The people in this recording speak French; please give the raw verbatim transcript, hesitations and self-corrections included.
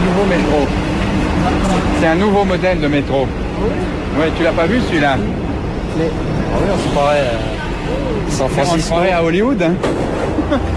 nouveau métro. C'est un nouveau modèle de métro. Oui, tu l'as pas vu celui-là? Mais... Ah oui, on se croirait euh, San On se Francisco. croirait à Hollywood, hein.